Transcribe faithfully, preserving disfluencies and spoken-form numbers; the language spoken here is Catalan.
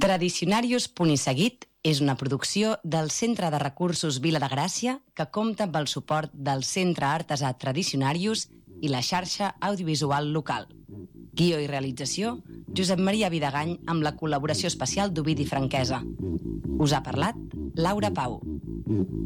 Tradicionarius Punt i Seguit és una producció del Centre de Recursos Vila de Gràcia que compta amb el suport del Centre Artesà Tradicionarius i la xarxa audiovisual local. Guió i realització, Josep Maria Vidagany, amb la col·laboració especial d'Ovidi Franquesa. Us ha parlat Laura Pau.